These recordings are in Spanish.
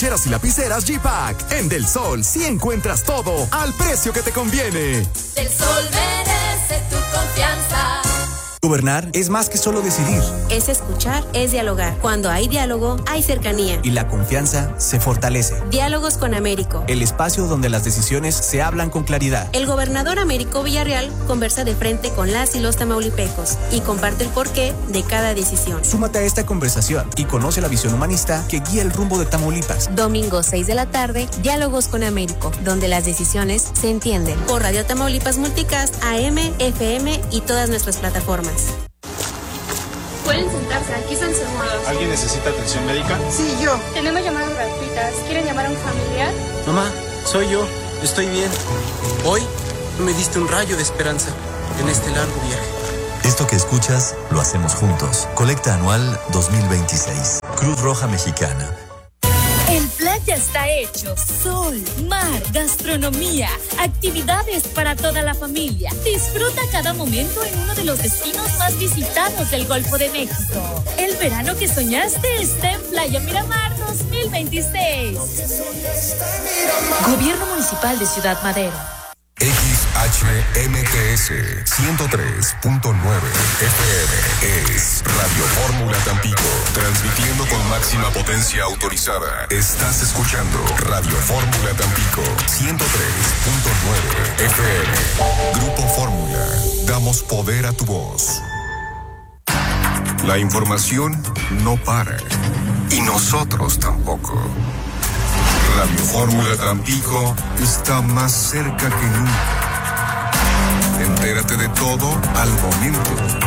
loncheras y lapiceras G-Pack. En Del Sol sí encuentras todo al precio que te conviene. Del Sol merece tu confianza. Gobernar es más que solo decidir. Es escuchar, es dialogar. Cuando hay diálogo, hay cercanía. Y la confianza se fortalece. Diálogos con Américo. El espacio donde las decisiones se hablan con claridad. El gobernador Américo Villarreal conversa de frente con las y los tamaulipecos y comparte el porqué de cada decisión. Súmate a esta conversación y conoce la visión humanista que guía el rumbo de Tamaulipas. Domingo 6 de la tarde, Diálogos con Américo, donde las decisiones se entienden. Por Radio Tamaulipas Multicast, AM, FM y todas nuestras plataformas. Pueden sentarse, aquí están seguros. ¿Alguien necesita atención médica? Sí, yo. Tenemos llamadas gratuitas. ¿Quieren llamar a un familiar? Mamá, soy yo. Estoy bien. Hoy me diste un rayo de esperanza en este largo viaje. Esto que escuchas lo hacemos juntos. Colecta anual 2026. Cruz Roja Mexicana. En Playa está hecho sol, mar, gastronomía, actividades para toda la familia. Disfruta cada momento en uno de los destinos más visitados del Golfo de México. El verano que soñaste está en Playa Miramar 2026. Gobierno Municipal de Ciudad Madero. XHMTS 103.9 FM es Radio Fórmula Tampico, transmitiendo con máxima potencia autorizada. Estás escuchando Radio Fórmula Tampico 103.9 FM. Grupo Fórmula, damos poder a tu voz. La información no para, y nosotros tampoco. Radio Fórmula Tampico está más cerca que nunca. Entérate de todo al momento.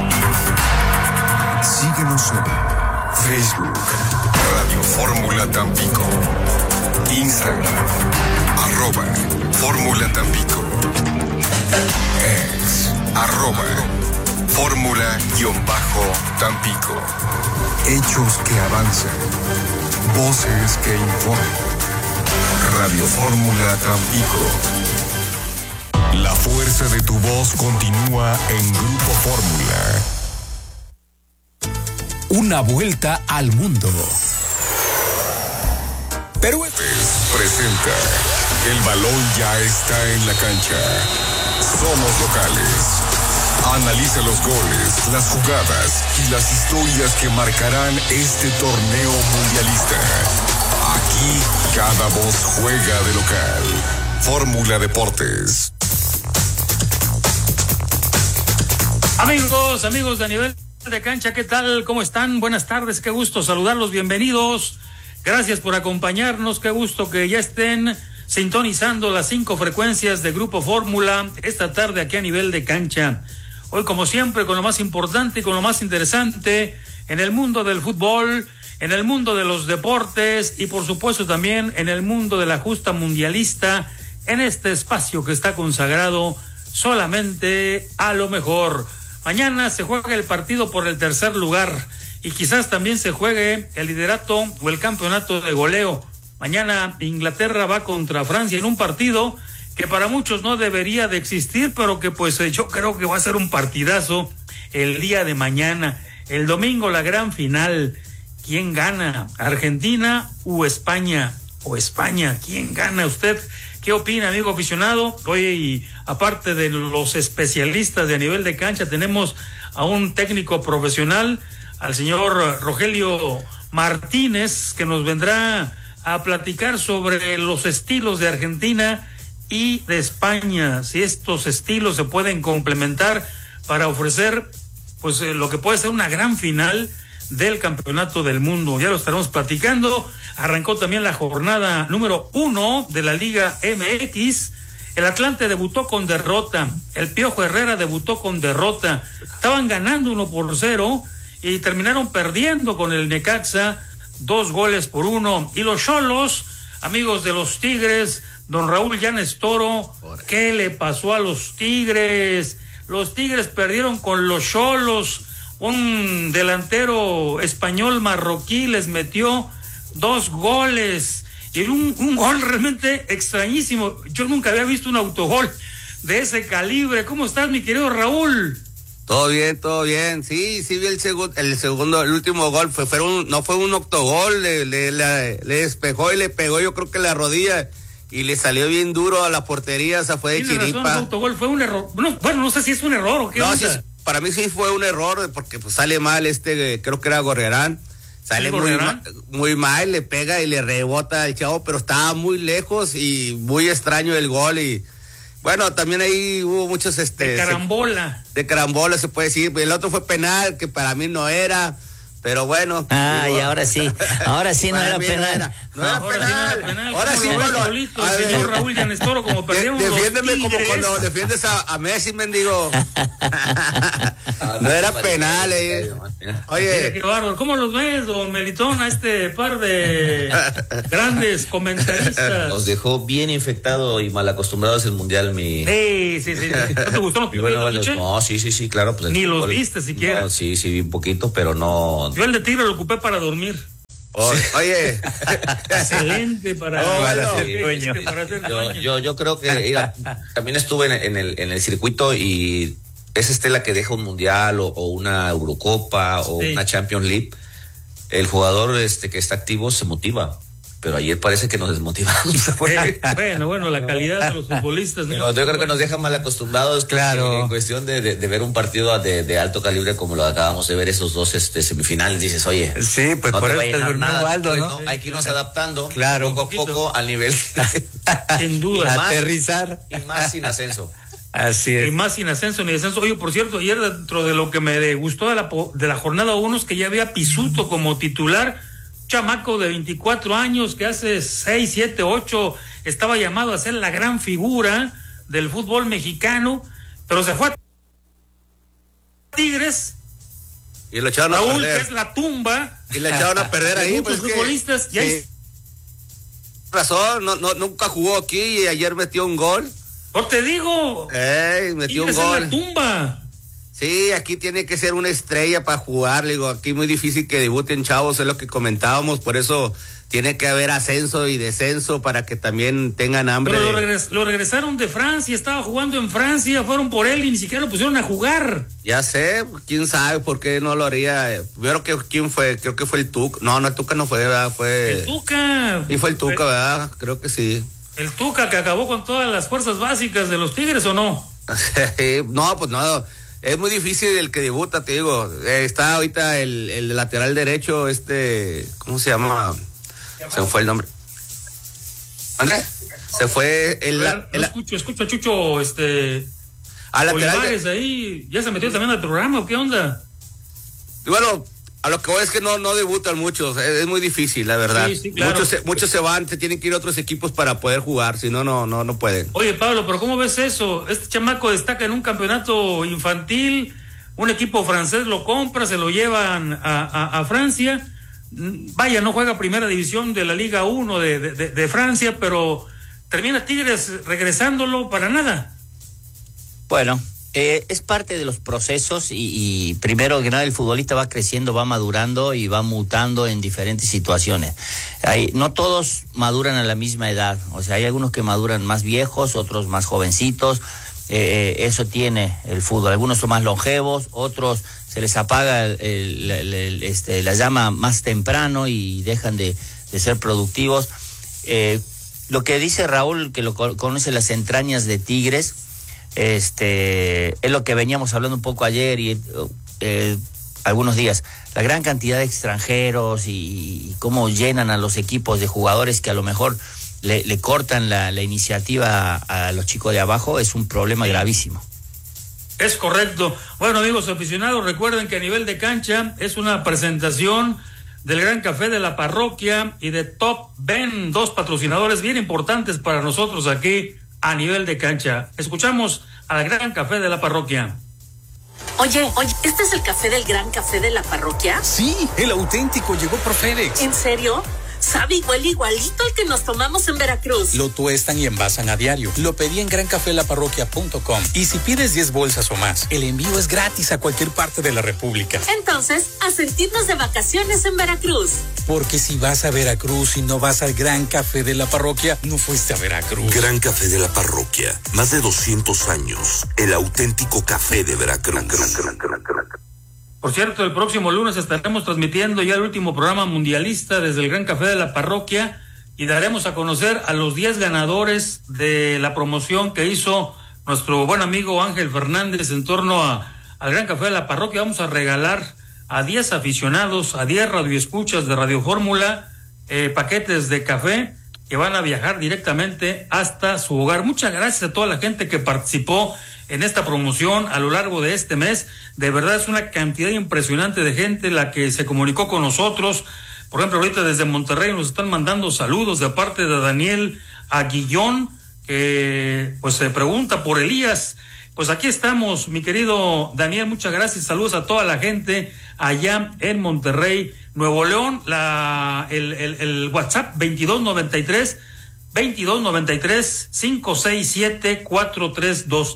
Síguenos en Facebook, Radio Fórmula Tampico, Instagram, @Fórmula Tampico, X, @Fórmula_Tampico. Hechos que avanzan, voces que informan. Radio Fórmula Tampico. La fuerza de tu voz continúa en Grupo Fórmula. Una vuelta al mundo. Perú presenta. El balón ya está en la cancha. Somos locales. Analiza los goles, las jugadas y las historias que marcarán este torneo mundialista. Aquí cada voz juega de local. Fórmula Deportes. Amigos de A Nivel de Cancha, ¿qué tal? ¿Cómo están? Buenas tardes, qué gusto saludarlos, bienvenidos. Gracias por acompañarnos, qué gusto que ya estén sintonizando las 5 frecuencias de Grupo Fórmula esta tarde aquí a Nivel de Cancha. Hoy, como siempre, con lo más importante y con lo más interesante en el mundo del fútbol, en el mundo de los deportes y por supuesto también en el mundo de la justa mundialista, en este espacio que está consagrado solamente a lo mejor. Mañana se juega el partido por el tercer lugar y quizás también se juegue el liderato o el campeonato de goleo. Mañana Inglaterra va contra Francia en un partido que para muchos no debería de existir, pero que pues yo creo que va a ser un partidazo el día de mañana. El domingo la gran final. ¿Quién gana? ¿Argentina o España? ¿O España? ¿Quién gana? ¿Usted qué opina, amigo aficionado? Hoy, aparte de los especialistas de A Nivel de Cancha, tenemos a un técnico profesional, al señor Rogelio Martínez, que nos vendrá a platicar sobre los estilos de Argentina y de España, si estos estilos se pueden complementar para ofrecer pues lo que puede ser una gran final del campeonato del mundo. Ya lo estaremos platicando. Arrancó también la jornada número 1 de la Liga MX. El Atlante debutó con derrota. El Piojo Herrera debutó con derrota. Estaban ganando 1-0 y terminaron perdiendo con el Necaxa 2-1. Y los Xolos, amigos de los Tigres, don Raúl Llanes Toro, ¿qué le pasó a los Tigres? Los Tigres perdieron con los Xolos. Un delantero español marroquí les metió 2 goles. Y un gol realmente extrañísimo. Yo nunca había visto un autogol de ese calibre. ¿Cómo estás, mi querido Raúl? Todo bien. Sí, vi el último gol. No fue un octogol, le despejó y le pegó, yo creo que la rodilla, y le salió bien duro a la portería, o sea, fue de chiripa. Razón, el autogol fue un error. No sé si es un error o qué. No, para mí sí fue un error, porque pues sale mal creo que era Gorriarán. Sale muy mal, le pega y le rebota al chavo, pero estaba muy lejos y muy extraño el gol. Y bueno, también ahí hubo muchos de carambola. De carambola se puede decir. El otro fue penal, que para mí no era, pero bueno. Y ahora sí no era penal. No era penal. Ahora sí, el señor Raúl Llanestoro, como perdieron defiéndeme los como cuando defiendes a Messi, mendigo. No era penal, Oye, qué bárbaro. ¿Cómo los ves, don Melitón, a este par de grandes comentaristas? Nos dejó bien infectado y mal acostumbrados el Mundial, Sí. ¿No te gustó los partidos? No, sí, claro. Pues ni los viste siquiera. No, sí, vi un poquito, pero no. Yo el de Tigre lo ocupé para dormir. Oye. Excelente para hacer sueño. Yo creo que también estuve en el circuito y esa estela que deja un Mundial o una Eurocopa o una Champions League, el jugador que está activo se motiva. Pero ayer parece que nos desmotivamos. Bueno, la calidad de los futbolistas. Yo creo que nos deja mal acostumbrados. Claro. En cuestión de ver un partido de alto calibre como lo acabamos de ver, esos dos semifinales, dices, oye. Sí, pues no por eso te está durmiendo Aldo, ¿no? Hay que irnos adaptando poco a poco al nivel. Sin duda. Aterrizar. Y más sin ascenso. Así es. Y más sin ascenso ni descenso. Oye, por cierto, ayer dentro de lo que me gustó de la jornada 1 es que ya había Pisuto como titular. Chamaco de 24 años que hace 6, 7, 8 estaba llamado a ser la gran figura del fútbol mexicano, pero se fue a Tigres. Y lo echaron Raúl, a perder. que es la tumba. Y le echaron a perder ahí. Muchos futbolistas. Razón, nunca jugó aquí y ayer metió un gol. Por te digo. Metió un gol. Es la tumba. Sí, aquí tiene que ser una estrella para jugar, digo, aquí muy difícil que debuten chavos, es lo que comentábamos, por eso tiene que haber ascenso y descenso para que también tengan hambre. Pero lo regresaron de Francia, estaba jugando en Francia, fueron por él y ni siquiera lo pusieron a jugar. Ya sé, quién sabe por qué no lo haría. Yo creo que quién fue, creo que fue el Tuca. No, el Tuca no fue, ¿verdad? Fue el Tuca. Y fue el Tuca, ¿verdad? Creo que sí. El Tuca que acabó con todas las fuerzas básicas de los Tigres, ¿o no? No, pues no. Es muy difícil el que debuta, te digo. Está ahorita el lateral derecho, ¿cómo se llama? Se me fue el nombre. ¿Andrés? Se fue escucho a Chucho, Olivares ahí, ¿ya se metió también al programa o qué onda? Y bueno, a lo que voy es que no debutan muchos, es muy difícil, la verdad. Sí, claro. Muchos se van, se tienen que ir a otros equipos para poder jugar, si no pueden. Oye, Pablo, pero ¿cómo ves eso? Este chamaco destaca en un campeonato infantil, un equipo francés lo compra, se lo llevan a Francia, vaya, no juega primera división de la Liga 1 de Francia, pero termina Tigres regresándolo para nada. Bueno, es parte de los procesos y primero que nada el futbolista va creciendo, va madurando y va mutando en diferentes situaciones. No todos maduran a la misma edad, o sea, hay algunos que maduran más viejos, otros más jovencitos, eso tiene el fútbol. Algunos son más longevos, otros se les apaga la llama más temprano y dejan de ser productivos. Lo que dice Raúl, que lo conoce las entrañas de Tigres, es lo que veníamos hablando un poco ayer y algunos días, la gran cantidad de extranjeros y cómo llenan a los equipos de jugadores que a lo mejor le cortan la iniciativa a los chicos de abajo, es un problema gravísimo. Es correcto. Bueno, amigos aficionados, recuerden que a nivel de cancha es una presentación del Gran Café de la Parroquia y de Top Ben, 2 patrocinadores bien importantes para nosotros aquí a nivel de cancha. Escuchamos al Gran Café de la Parroquia. Oye, ¿este es el café del Gran Café de la Parroquia? Sí, el auténtico llegó por FedEx. ¿En serio? Sabe igualito al que nos tomamos en Veracruz. Lo tuestan y envasan a diario. Lo pedí en grancafelapарroquia.com. Y si pides 10 bolsas o más, el envío es gratis a cualquier parte de la República. Entonces, a sentirnos de vacaciones en Veracruz. Porque si vas a Veracruz y no vas al Gran Café de la Parroquia, no fuiste a Veracruz. Gran Café de la Parroquia. Más de 200 años. El auténtico café de Veracruz. Por cierto, el próximo lunes estaremos transmitiendo ya el último programa mundialista desde el Gran Café de la Parroquia y daremos a conocer a los 10 ganadores de la promoción que hizo nuestro buen amigo Ángel Fernández en torno al Gran Café de la Parroquia. Vamos a regalar a 10 aficionados, a 10 radioescuchas de Radio Fórmula, paquetes de café que van a viajar directamente hasta su hogar. Muchas gracias a toda la gente que participó en esta promoción a lo largo de este mes. De verdad es una cantidad impresionante de gente la que se comunicó con nosotros. Por ejemplo, ahorita desde Monterrey nos están mandando saludos de parte de Daniel Aguillón, que pues se pregunta por Elías. Pues aquí estamos, mi querido Daniel, muchas gracias. Saludos a toda la gente allá en Monterrey, Nuevo León. El WhatsApp 2293-567-432.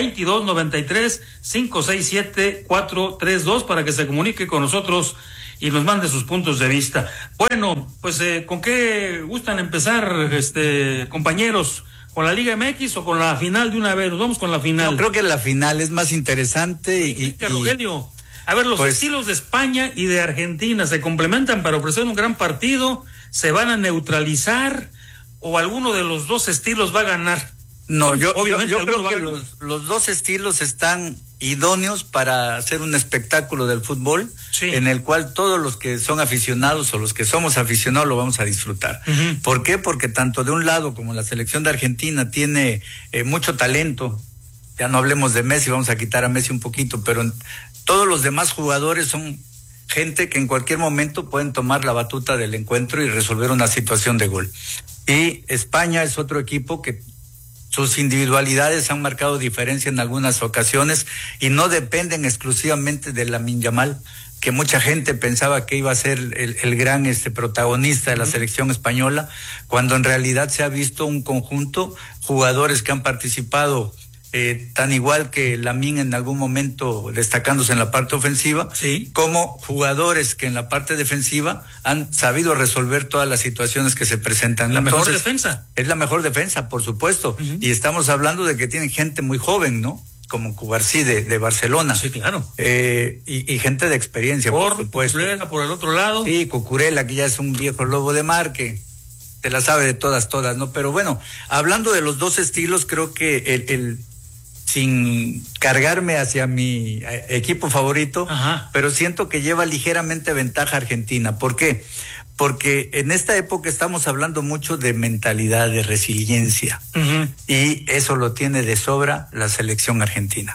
2293-567-432 para que se comunique con nosotros y nos mande sus puntos de vista. Bueno, pues ¿con qué gustan empezar, compañeros? ¿Con la Liga MX o con la final de una vez? Nos vamos con la final. Yo creo que la final es más interesante Rogelio, a ver, los estilos de España y de Argentina se complementan para ofrecer un gran partido. ¿Se van a neutralizar o alguno de los dos estilos va a ganar? No, yo creo que los dos estilos están idóneos para hacer un espectáculo del fútbol, sí, en el cual todos los que son aficionados o los que somos aficionados lo vamos a disfrutar. Uh-huh. ¿Por qué? Porque tanto de un lado como la selección de Argentina tiene mucho talento. Ya no hablemos de Messi, vamos a quitar a Messi un poquito, pero todos los demás jugadores son gente que en cualquier momento pueden tomar la batuta del encuentro y resolver una situación de gol. Y España es otro equipo que sus individualidades han marcado diferencia en algunas ocasiones y no dependen exclusivamente de Lamine Yamal, que mucha gente pensaba que iba a ser el gran protagonista de la selección española, cuando en realidad se ha visto un conjunto, jugadores que han participado tan igual que Lamine en algún momento destacándose en la parte ofensiva, sí, como jugadores que en la parte defensiva han sabido resolver todas las situaciones que se presentan. Mejor defensa. Es la mejor defensa, por supuesto. Uh-huh. Y estamos hablando de que tienen gente muy joven, ¿no? Como Cubarsí de Barcelona. Sí, claro. Y gente de experiencia, por supuesto. Cucurella por el otro lado. Sí, Cucurella, que ya es un viejo lobo de mar, que te la sabe de todas, ¿no? Pero bueno, hablando de los dos estilos, creo que sin cargarme hacia mi equipo favorito, ajá, pero siento que lleva ligeramente ventaja Argentina. ¿Por qué? Porque en esta época estamos hablando mucho de mentalidad, de resiliencia, uh-huh, y eso lo tiene de sobra la selección argentina.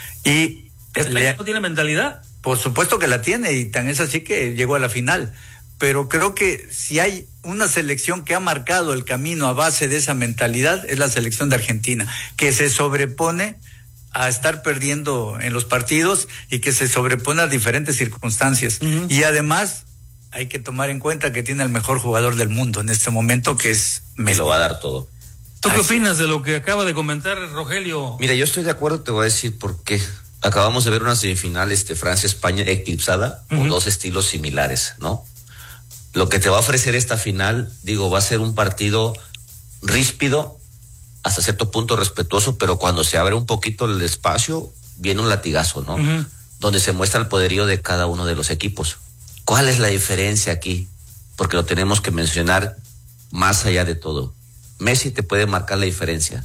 Y ¿España no tiene mentalidad? Por supuesto que la tiene, y tan es así que llegó a la final. Pero creo que si hay una selección que ha marcado el camino a base de esa mentalidad, es la selección de Argentina, que se sobrepone a estar perdiendo en los partidos y que se sobrepone a diferentes circunstancias. Uh-huh. Y además hay que tomar en cuenta que tiene el mejor jugador del mundo en este momento, que es Messi. Me lo va a dar todo. ¿Tú qué opinas de lo que acaba de comentar Rogelio? Mira, yo estoy de acuerdo, te voy a decir por qué. Acabamos de ver una semifinal Francia-España eclipsada, uh-huh, con dos estilos similares, ¿no? Lo que te va a ofrecer esta final, va a ser un partido ríspido, hasta cierto punto respetuoso, pero cuando se abre un poquito el espacio, viene un latigazo, ¿no? Uh-huh. Donde se muestra el poderío de cada uno de los equipos. ¿Cuál es la diferencia aquí? Porque lo tenemos que mencionar más allá de todo. Messi te puede marcar la diferencia.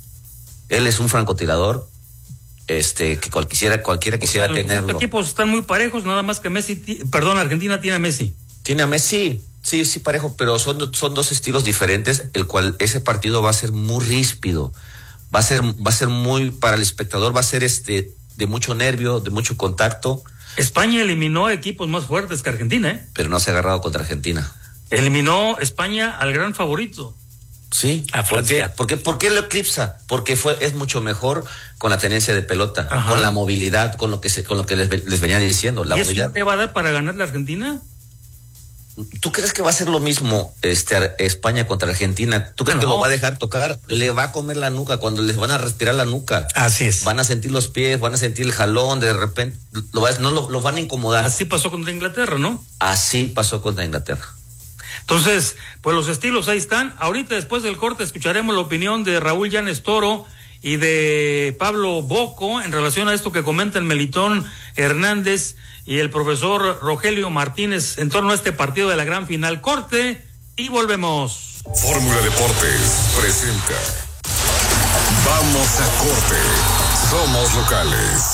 Él es un francotirador, que cualquiera quisiera tenerlo. Los equipos están muy parejos, nada más que Argentina tiene a Messi. Tiene a Messi, sí, parejo, pero son dos estilos diferentes, el cual ese partido va a ser muy ríspido, va a ser muy, para el espectador va a ser de mucho nervio, de mucho contacto. España eliminó equipos más fuertes que Argentina, pero no se ha agarrado contra Argentina. Eliminó España al gran favorito. Sí, a Francia. ¿Por qué lo eclipsa? Porque es mucho mejor con la tenencia de pelota, ajá, con la movilidad, con lo que les venía diciendo, la ¿Y movilidad. eso te va a dar para ganar la Argentina? ¿Tú crees que va a ser lo mismo España contra Argentina? ¿Tú crees que lo va a dejar tocar? Le va a comer la nuca cuando les van a respirar la nuca. Así es. Van a sentir los pies, van a sentir el jalón, de repente lo van a incomodar. Así pasó contra Inglaterra, ¿no? Así pasó contra Inglaterra. Entonces, pues los estilos ahí están. Ahorita después del corte escucharemos la opinión de Raúl Llanes Toro y de Pablo Boco en relación a esto que comenta el Melitón Hernández y el profesor Rogelio Martínez en torno a este partido de la gran final. Corte y volvemos. Fórmula Deportes presenta. Vamos a corte. Somos locales.